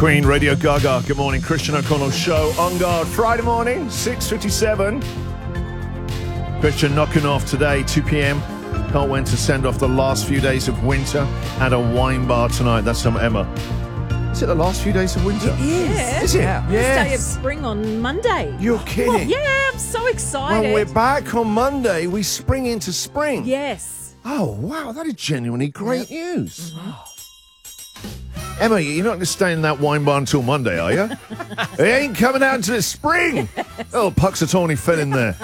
Queen, Radio Gaga. Good morning. Christian O'Connell Show on guard. Friday morning, 6:57. Christian knocking off today, 2 p.m. Can't wait to send off the last few days of winter at a wine bar tonight. That's from Emma. Is it the last few days of winter? It is. Yeah. Is it? Yeah. First day of spring on Monday. You're kidding. Yeah, I'm so excited. When we're back on Monday, we spring into spring. Yes. Oh, wow. That is genuinely great news. Emma, you're not going to stay in that wine bar until Monday, are you? It ain't coming out until it's spring. Oh, Puxatawny fell in there.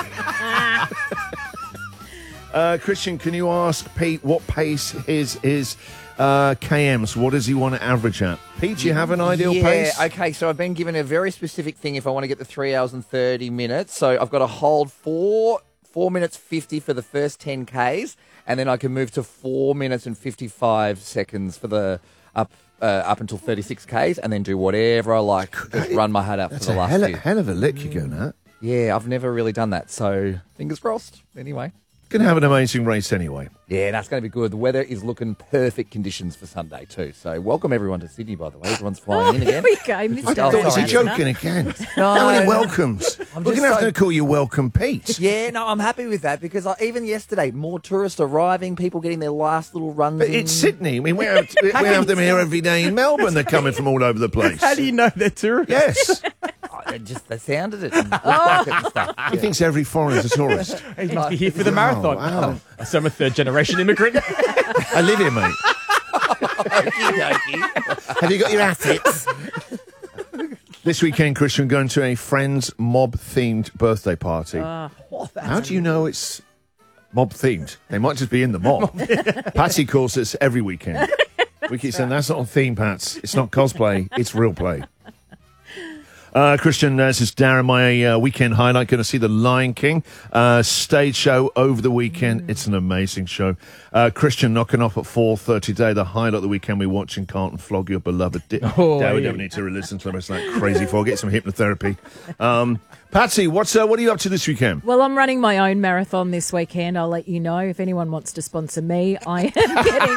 Christian, can you ask Pete what pace is KM's? What does he want to average at? Pete, do you have an ideal pace? Yeah, okay, so I've been given a very specific thing if I want to get the 3 hours and 30 minutes. So I've got to hold 4 minutes 50 for the first 10 Ks, and then I can move to 4 minutes and 55 seconds for the up until 36 Ks, and then do whatever I like. Just run my head out for the last few. Hell of a lick you're going at. Yeah, I've never really done that, so fingers crossed. Anyway. Going to have an amazing race anyway. Yeah, that's going to be good. The weather is looking perfect conditions for Sunday too. So welcome everyone to Sydney, by the way. Everyone's flying in again. Here we go, Mr. sorry, Is he Anna. joking again? No, How many welcomes? We're going just to have so- to call you Welcome Pete. Yeah, no, I'm happy with that because even yesterday, more tourists arriving, people getting their last little runs But in. it's Sydney. I mean, we have them here every day in Melbourne. They're coming from all over the place. How do you know they're tourists? Yes. They sounded it and looked like it and stuff. He thinks every foreigners a tourist. He's meant to be here for the marathon. wow. So I'm a third-generation immigrant. I live here, mate. Have you got your assets? This weekend, Christian, going to a friend's mob-themed birthday party. How do you know it's mob-themed? They might just be in the mob. Patsy calls us every weekend. We keep saying, that's not a theme, Pats. It's not cosplay. It's real play. Christian, this is Darren. My weekend highlight, going to see The Lion King stage show over the weekend. It's an amazing show. Christian knocking off at 4:30 today. The highlight of the weekend, we're watching Carlton flog your beloved Darren, we don't need to listen to him. It's like crazy for. Get some hypnotherapy. Patsy, what are you up to this weekend? Well, I'm running my own marathon this weekend. I'll let you know if anyone wants to sponsor me. I am getting